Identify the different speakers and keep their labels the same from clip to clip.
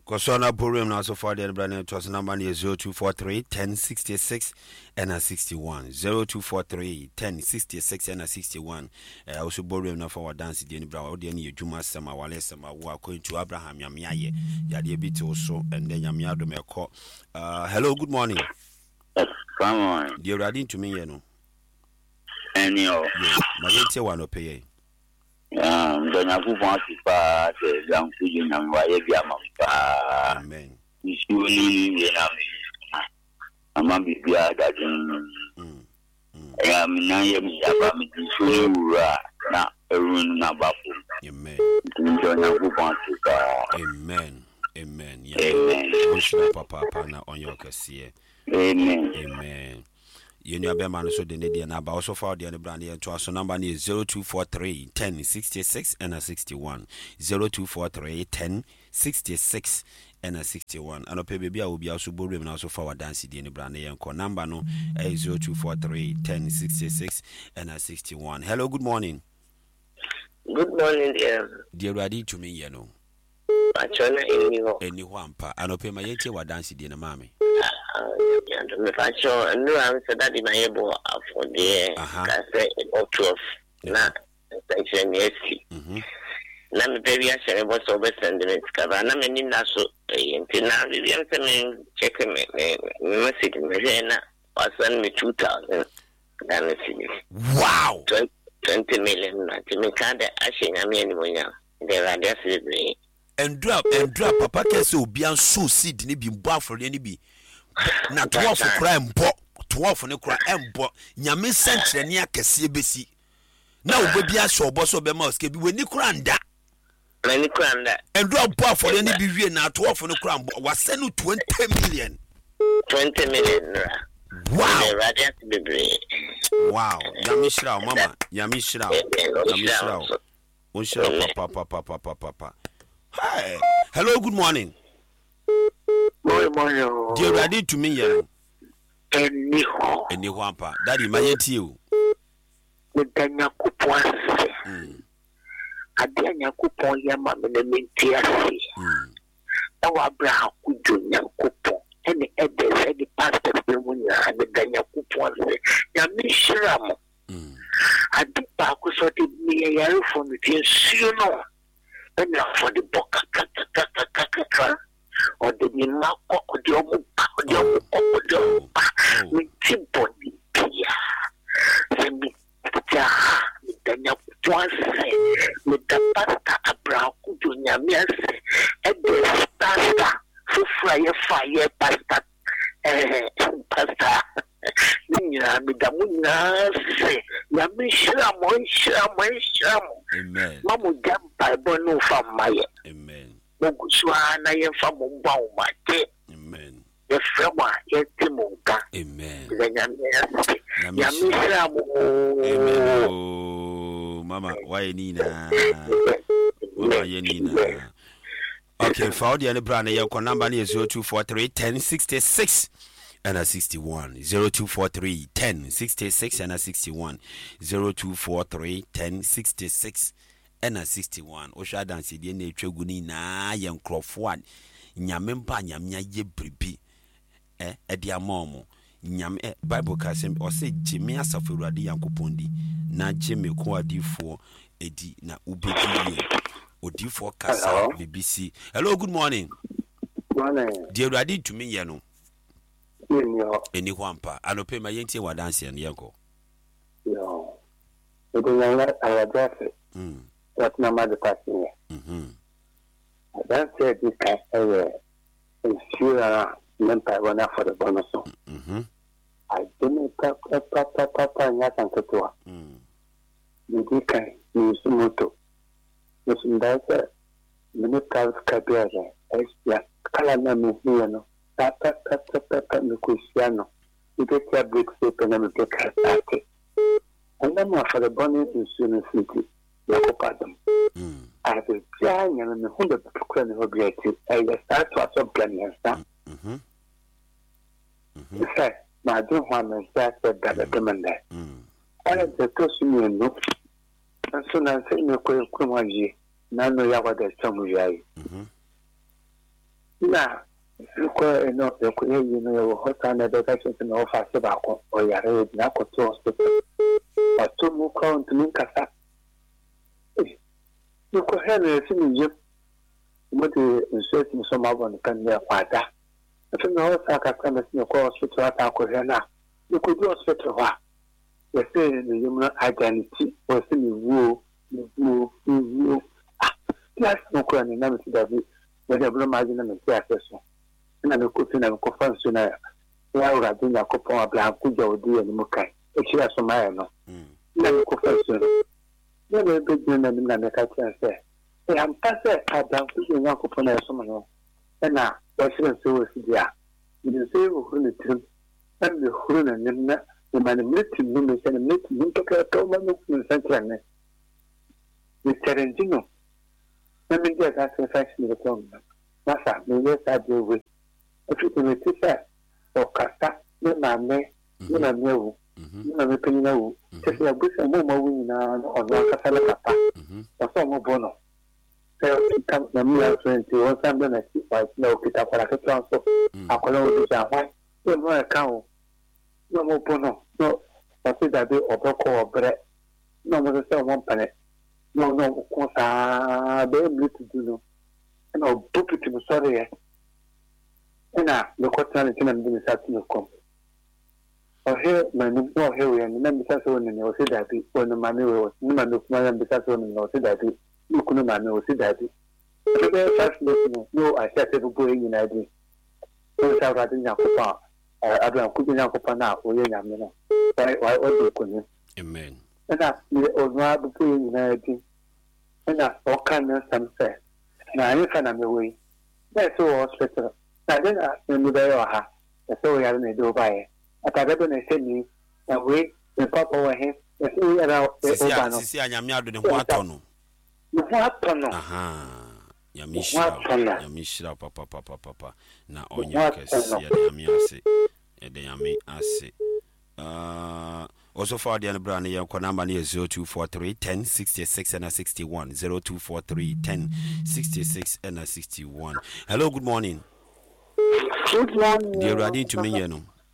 Speaker 1: Kosona Purim now so far the brand to us number 0243 1066 and 61 0243 1066 and 61 also Purim now for dance the bra the ni Juma sama wale sama wa going to Abraham Yamiaye ya de bit also and then Yamiado me call. Hello, good morning.
Speaker 2: Come on.
Speaker 1: Dear Radin to me, you know.
Speaker 2: Anyhow.
Speaker 1: My yete one opay.
Speaker 2: Then I move on to part the young children and why
Speaker 1: Amen.
Speaker 2: You see, I'm a big guy that I am 9 years about me to show you now a room number.
Speaker 1: Amen.
Speaker 2: Amen.
Speaker 1: Amen.
Speaker 2: Amen.
Speaker 1: Papa na on your case.
Speaker 2: Amen.
Speaker 1: Amen. You know, Beman so the Nadian about also for the brand here to us. Number is 0243 1066 and 61 0243 1066 and 61. And okay, baby, I will be also boring and also forward dancing the brand here. Number no 0243 1066 and 61. Hello, good morning.
Speaker 3: Good morning, dear.
Speaker 1: Dear, ready to me, you know.
Speaker 3: Achona
Speaker 1: anyone pa anope ma yete wa dance di na mami
Speaker 3: me facho no am say that my able for there ka say about 12 na section yes na me baby a share about so best sentiment ka na me ni na so yenti na bi am say me check me message me na wasan me 2000 na me finish
Speaker 1: wow
Speaker 3: 20 million na me ka da ashenya me ni monya the radio celebrate
Speaker 1: and drop papa kese obi an so seed ni bi mbo afore ni bi na 12 cry mbo 12 ne cry mbo nyame sentre ne akese besi na obobi aso obo so be ma oske bi weni kura nda and drop bo afore ni bi wie na 12 ne cry mbo wase no 20 million wow nyame shira mama nyame shira papa. Hi. Hello, good morning.
Speaker 3: Good morning.
Speaker 1: Dear, ready to me, yeah.
Speaker 3: Any
Speaker 1: wampa. Daddy, my you.
Speaker 3: Medanya kupwase. Adanya kupon ya mamene mentiasi. Ewa Abraham kujonya kupon. Ene edes edi pastor bemunya medanya kupwase. Ya mishiramo. Adipa kusoti miya yarufo mitiensiyono. And for the book, or the Minako, or the Omo, with Timponi, send me the once with the pasta, a brown Kudunya, and the pasta, fire, pasta, pasta.
Speaker 1: Amen.
Speaker 3: Mamu jampa bono famaye.
Speaker 1: Amen.
Speaker 3: Mungu suana ye famumba umate.
Speaker 1: Amen.
Speaker 3: Ye frema ye timunga.
Speaker 1: Amen.
Speaker 3: Yamishamu.
Speaker 1: Amen. Oh, mama, why Nina? Mama, ye Nina. Okay, for the brand, your number is 0243 1066. And a 61 0243 1066 and a 61 0243 1066 and a 61 Osha dance the nature guni na yan crofwad nyamempa nyamnya ye bribi edia momo nyam Bible kasem or say Jimmy asafuradi yankopondi na Jimmy ko adifo edi na ubedi odifo kasa BBC. Hello, good morning.
Speaker 3: Morning.
Speaker 1: Dear ready to me yano. Any wampa, I don't pay my yenti wa dance and yanko.
Speaker 3: No, it is I address it. What number the person? I don't say this kind of sure member one for the bonus. I didn't papa and Katua. You can use moto. Listen, that's a minute of Cabia. Yeah, Calamam here. Papa, Luciano. You get your big soup and then get a party. And then for the bonnet in Sooner City, Yakopadam. I have a giant and a 100 crane of objective. I start to have planning and stuff. In fact, my dear one is that the demand there. I had the person you know. And soon I say no Kumaji, none of Yawa that some way. na ko no ko ye no hospital na doctor say no fa se ba ko o yare na ko to hospital to mu count min kasa ko hele si mi je mo te nse ti so ma bon kan ya kwada to no sa ka kan si ko hospital ta ko na ko do hospital wa ye se ni yum na identity o si ni wo yes no ko ni na mi da bi we da bro ma ji na mi ti aseso na me ko na ko function na ya ura bi na ko pon abla ku jo di ni mo kai e chi aso ma ya no na me ko function na me be ji na mi na me ka ti ase e am pa se abla ku jo na ko pon na so ma no na wa shi na so si dia ni se o hu ni trim na me hu na ni na ni ma ni meti ni me se ni meti ni to ka to ma no ku san tran ne ni terendino na me dia ka se fa shi ni to na sa me ye sa de we everything is there o kasa ni na me wo ni na me penina wo se ya bu se mo wo na o na kasa la kapa o so mo bono se o kam na mi ya 21 sambe na si pa na o kita para ke transo akola o ja wa e mo ka o no mo bono no o se da be o boko obre no mo se o mo pane no ko sa be mi tu no no butu ti mo sore na the question is in the satin of com. Or here, my new here and then on and you say that when the money was no man of my because on and say that you couldn't man or say that. No, I said every going in ID. So I rather not papa. I don't could not papa now or Yamina. Why all couldn't.
Speaker 1: Amen.
Speaker 3: And that's the old man going in ID. And that's all kind of some say. Now I find I'm away. That's all hospital. Na then na be yo ha so we are na do bae ataga do na se ni na we the papa wa he so we are
Speaker 1: sisi anyame ado ne ho atono aha yamishira papa na onya kesi ya yame ase also for the brand here ko number is 0243 10 66 and 61 0243 10 66 and 61. Hello, good morning.
Speaker 4: Good morning.
Speaker 1: Dear Radin to me,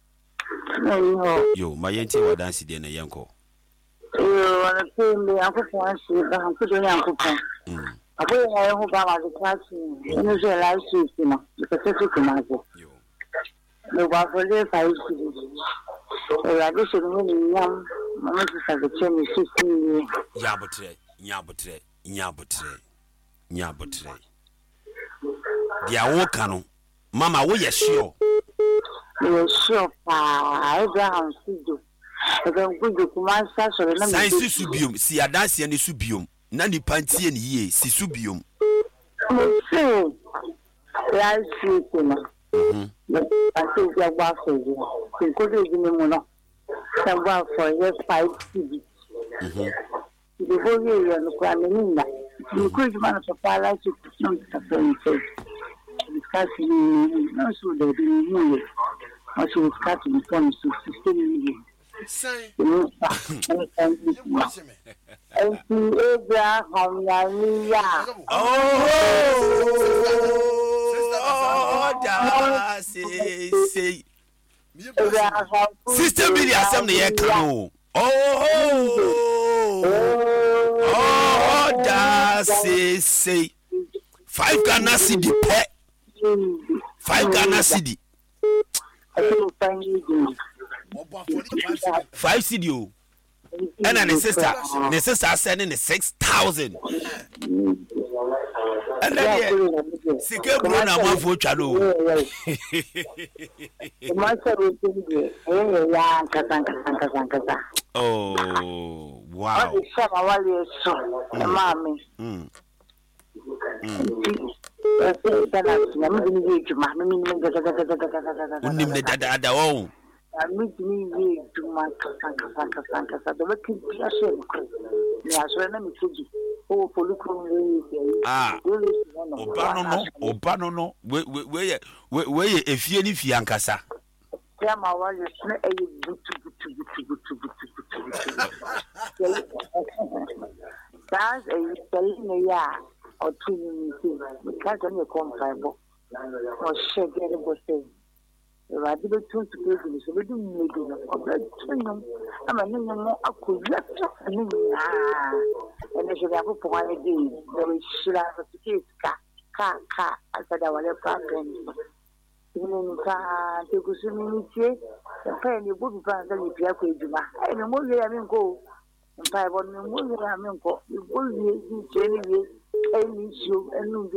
Speaker 1: yo, my auntie was dancing in a yanko.
Speaker 4: You want to pay me uncle for us, I'm putting uncle. I will have about the class in the life system, the Pacific Market. The Waffle 5 cities. I wish you really young, Mamma has a chain 16 years.
Speaker 1: Nyabotre. Dia wo kanu. Mama, we are sure.
Speaker 4: We are sure, Abraham Sido. I don't go to Kumasa, so let me
Speaker 1: say subium, see a dance and subium. Nani panty and ye, see subium.
Speaker 4: So, I see him. I think you're waffles. You could give me one. Some waffle, yes, 5 cities. The whole year, and the Kramina. You could manage to follow to some suffering. Discussing no so they didn't also discussing from 16 million. Say, Abraham Yamia.
Speaker 1: Say, Sister Billy, assembly, oh, say, 5 Ghana cedi pe 5 Ghana cedi 5 cedi o and then the sister sending 6,000 and then sike bro na ma fo twa do oh wow Obano we efie ni fie ankasa
Speaker 4: Yama wale sne eyi butu. That's a telling ya or 2 minutes because when you come five. or shed any person. I didn't turn to business, so we didn't need it. I'm a new more I could let and I should have for 1 day. There is should have a case car. I said I will have problems. To go swimming, the penny would be found in the Juma. And the more I mean go. And 5 on the more I mean go. You will be any issue and no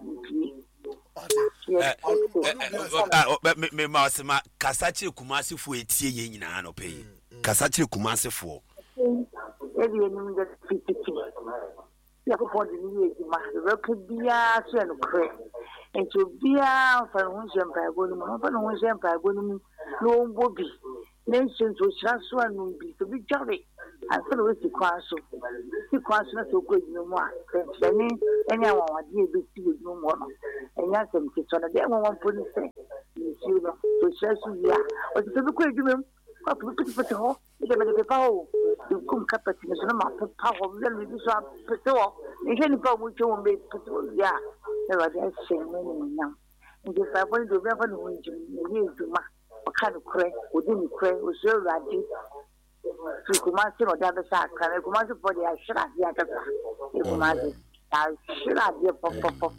Speaker 1: me masema kasachi kumasi fu etie ye nyina no pay kasachi kumasi fu
Speaker 4: ebi enu de fititi ya ko pon ni ye ma re bia so no kre ento bia fa ho jempa go ni mo fa no jempa go ni no bobi nation to so anu bi to bi jare aselo we sikwaso na so ko ni mo a ni enya wa wade e bi ti ni mo no enya sem ti so na de mo won poni se ni si no to so ya o ti so ko edwum ko put ho e me de pa o kum kapati ni so na ma pa ho le ni so put ho ni je ni pa mo che won be put ya e wa de se ni na ndi fa bo do be fa no nji ni edwuma o ka no kre o di ni kre o so radi Kumasi no dabe sa kare kumasi for the ashira dia kasa kumasi ashira dia pop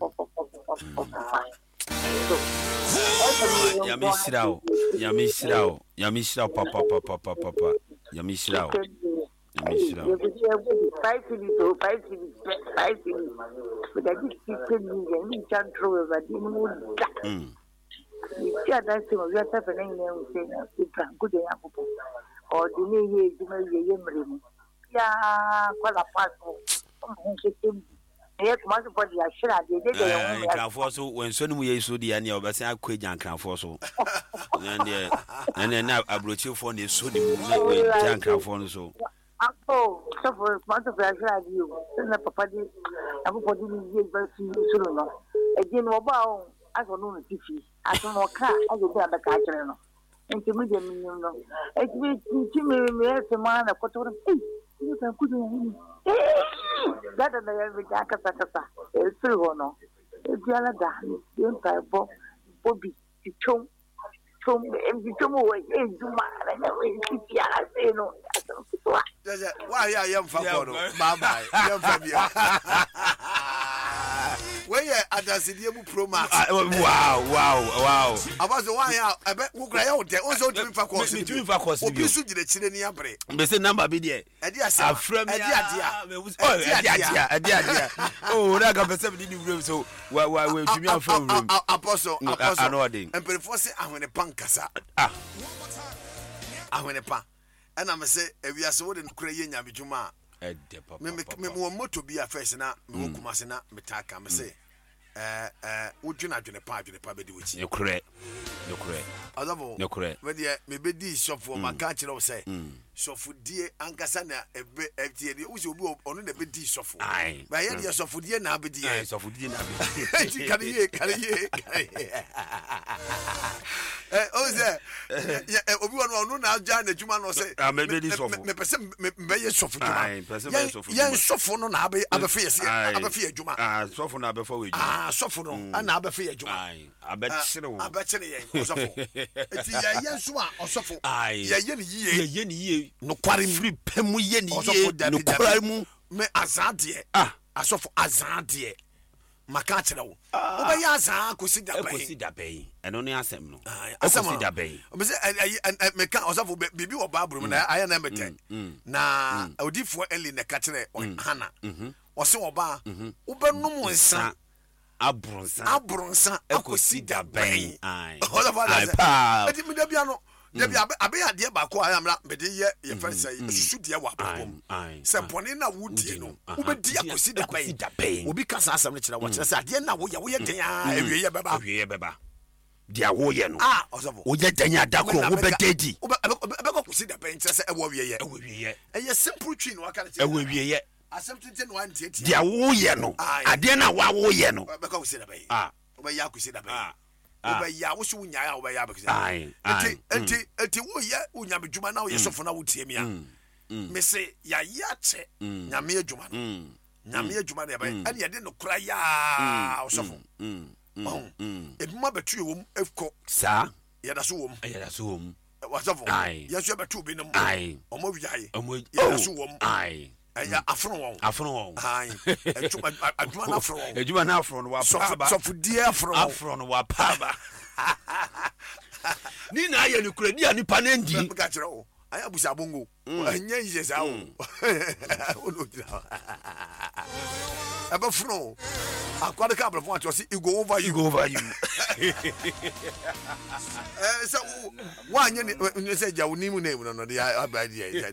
Speaker 1: Yamishirao papa Yamishirao
Speaker 4: or the new year, yeah, quite a part of much for the Ashira.
Speaker 1: Can force when soon we so the annual, but I quit and can force. And then now I brought you for the Sudi can force so.
Speaker 4: Oh, so for month of Ashira, you send a papa, I will put in the year, again, mobile, I don't know the TV. I don't know car, I will have a catcher. Intermediate, it's me as a man of Cotor. You can put in that and I have a jacket. It's true, no. It's Yalada, the Empire Bobby, the Chum, and the Chum away. I know,
Speaker 5: why I am for Bye. Where at the Sidiamu Pro Max?
Speaker 1: Wow.
Speaker 5: I was the one I bet who cry out there also to for course. You should the Chilenia break.
Speaker 1: They say number be there.
Speaker 5: A friend,
Speaker 1: oh, that got 70 room. So, why will you be from
Speaker 5: Apostle,
Speaker 1: and
Speaker 5: before say, I want a pancasa. I want a pan. And I'm say, if we are so in Korean Yabijuma. Me moto be a face na me kumasena metaka me say wodwena dwene pa be di wuchi
Speaker 1: you correct
Speaker 5: adavo
Speaker 1: you correct
Speaker 5: we dey me be di sofo maka kire o say sofo die ankasa na ebe FTA di wuchi obi onu na be di sofo ba ye di sofo die na be di
Speaker 1: sofo die na be
Speaker 5: di kariye oze obi onu na ja na djuma no say
Speaker 1: me be di sofo
Speaker 5: me pese me ye sofo djuma yen sofo no na abe fe yesi abe fe djuma
Speaker 1: sofo na abe fa we
Speaker 5: sofo no na abe fe djuma
Speaker 1: abe chire
Speaker 5: yen sofo eti yen so a osofo ye ni yiye
Speaker 1: no kware free pemu ye ni yiye no kware mu
Speaker 5: me azadie asofo azadie maka kire wo oba ya azan kosi
Speaker 1: dabe eno ne asem no
Speaker 5: kosi dabe obe se meka osofo bibi wo babrum na aya na mete na odifo eli ne ka kire hana ose wo ba obenum nsa abronsa akosi dabe eti mi dabia no dabia abe ade ba ko ayamra mede ye fansa susu de wa babom se bone na wudie no ubedi akosi dabe obi kasa asam ne kira wo kira se ade na wo ye den a ewie ye beba
Speaker 1: dia wo ye no
Speaker 5: osofo
Speaker 1: wo ye den ya da ko wo bededi
Speaker 5: be ko kosi dabe kira se ewo wie ye eye simple twi no aka kira
Speaker 1: ewo wie ye
Speaker 5: asem tete no antie
Speaker 1: dia wo ye no ade na wa wo ye no
Speaker 5: be ko kosi dabe oba ya kosi dabe oba ya wo so nya ya oba ya kosi enti wo ye unya bedwuma na wo ye sofo na wo tie mi a me se ya che nyame adwuma no nyame adwuma na ba ani ye de no kura ya wo sofo Eduma betu wom efko.
Speaker 1: Sa.
Speaker 5: Yada so wom.
Speaker 1: Yada so wom.
Speaker 5: Wasafo.
Speaker 1: Aye.
Speaker 5: Yesu betu bi no.
Speaker 1: Aye.
Speaker 5: Omo wiaye.
Speaker 1: Yada
Speaker 5: so wom.
Speaker 1: Aye.
Speaker 5: Eya afro won.
Speaker 1: Afro won.
Speaker 5: Aye. Aduma na afro won.
Speaker 1: Aduma na afro no wa pa ba.
Speaker 5: So fudie afro.
Speaker 1: Afro no wa pa ba. Ni na ye ni kura ni anipa na ndi.
Speaker 5: Ka kire o. Aya busa bongo. Anya yie sa o. Ono dira. Aba fro. Akwade ka brafo ati o si go over you.
Speaker 1: Go over you.
Speaker 5: So wanye ni say ja woni mu name no de abadi ya.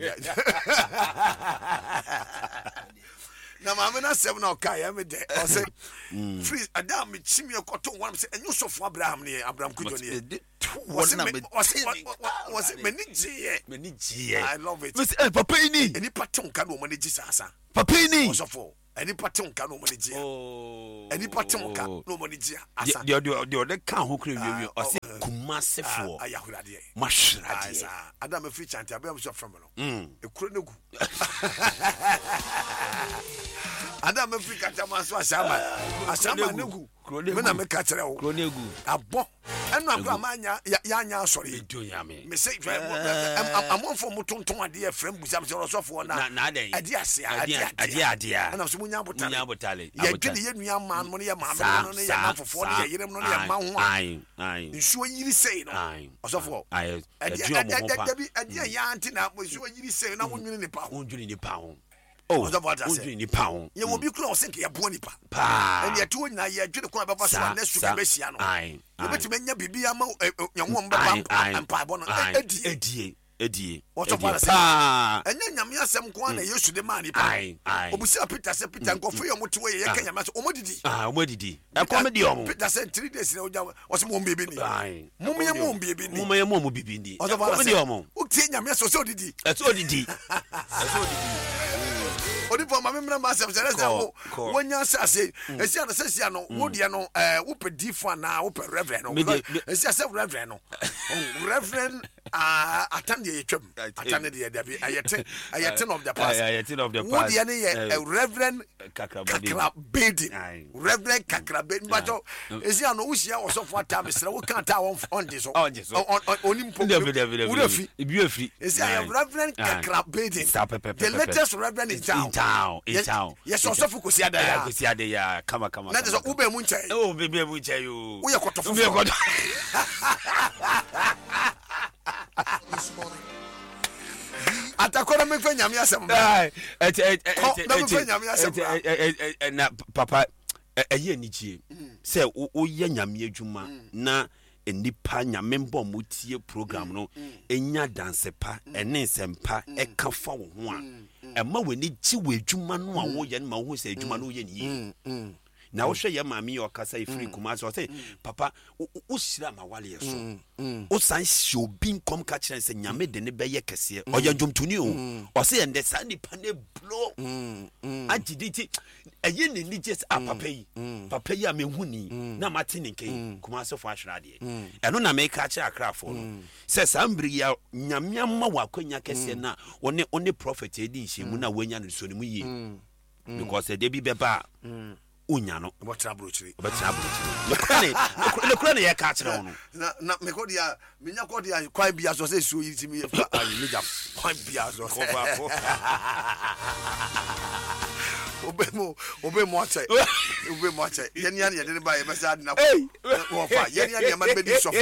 Speaker 5: Na mama na seven na kai am de o say free adam me chimi ekoto one say enyo sofo Abraham kujo ne was many G. I love it.
Speaker 1: Papa ini.
Speaker 5: Any pattern can no manage sasa.
Speaker 1: Papa ini.
Speaker 5: Also any pattern can no manage. Any pattern can no manage. Asa.
Speaker 1: The other can who cream you or say Kumase for.
Speaker 5: Ayahuradi.
Speaker 1: Mashradi.
Speaker 5: Adam a free chant. I be from no. A chronogu. Adam a free catamaso asama nugu. When I catch a chronegu. A bo. And my grandma yanya sorry. Me say I'm one for Muton dear friend who's also for now. Adia, and I'm Sumunya Botali. You get the young man, money, a man for 40 years, money, a man. Aye. Sure, you say, also for I dear Yantina was sure you say, no one in the pound. Oh, what I say in the pound. You will be close, think you're bonipa. And you're doing now, you're doing the crab of us unless you are Aye. You bet you may be a young woman and Pabon. Eddie. What of what I say? And then Yamia some corner used to the money. Aye. Obusia Peter said Peter go for your motorway. I can't match Omodidi. Where did he? A comedy on Peter said 3 days was more baby. Aye. Mummy won't be baby. Mummy won't be baby. What of what I say? Who take Yamia so did he? That's all did he. Odi for my member myself say when you say e say na say no wo de no wo pedi for na wo pe reverend no e say reverend no reverend attend the twem attend the ayaten of the past ayaten of the past wo de ne reverend kakra bedi reverend kakra bedi but e say no wo sia so for time mesra wo kan ta on this onim po wo refi e say reverend kakra bedi the latest reverend in town in town. Yes, also for Kusiada. Come. That is a Ube Munche. Oh, baby Munche, you. We are got to Atakora me fanya mi asem. Papa eye nichie. Say o ye nyame adwuma na enipa nyame mbɔ mutie program no enya dance pa ene sempa ekafa wo ho a ema weni ji we adwuma no a wo ye no ma wo se adwuma no ye ni na wo hwɛ ye maami ye okasa e free kuma so say papa wo shira ma wale so o san show bin kom ka kyerɛ sɛ nyame de ne bɛyɛ kɛse o ye dwomtuni o say ende san nipa ne blow agiditi eye ne ni just papa yi a me huni na mate ne kai kuma so fa ahwerade ɛno na me ka kyerɛ akrafo no sɛ sambri ya nyame amma wakonya kɛse na one prophet edi nhyimu na wanya no so ne mu yi because de bi beba unya no obetra brochiri le kura ne ye ka kyerɛ no na me ko dia menya ko dia kwan bia so sɛ so yi timi fa ayi meja kwan bia so Obemo ache yeni ani yede ba ye mesa na wo fa yeni ani ma be di sof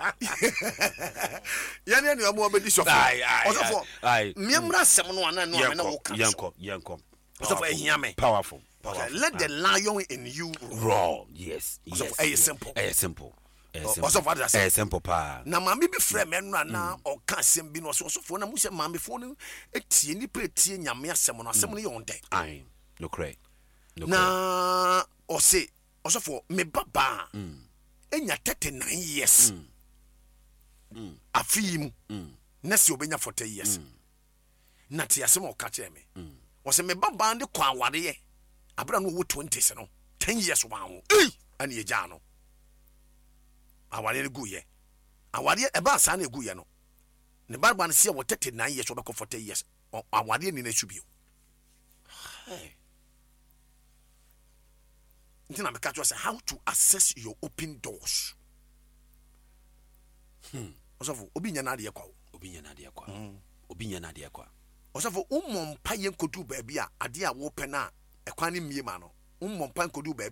Speaker 5: yeni ani mo be di sof osofo miemra sem no ana no na wo ka yanko osofo ehia me powerful let the lion in you roar yes simple osofo ada say simple pa na ma me bi frɛ me no na o ka asem bi no osofo na mu se ma me fo no etie ni pre tie nyame asem no ye wonde ai no cray na o say osofo me baba enya 39 years afim na se obenya 40 years na tie asem o ka kyerɛ me o say me baba de kwa aware ye abra no wo 20s no 10 years wa ho ani ye gya no aware ne guye aware e ba sa na guye no ne baba no se wo 39 years obekọ 40 years aware ni na subio nti na meka to say how to access your open doors. Osofo obi nya na de kwa Osofo ummompa yenkodu baabi a ade a wo pɛ na ekwan ne mie ma no ummompa nkodu baabi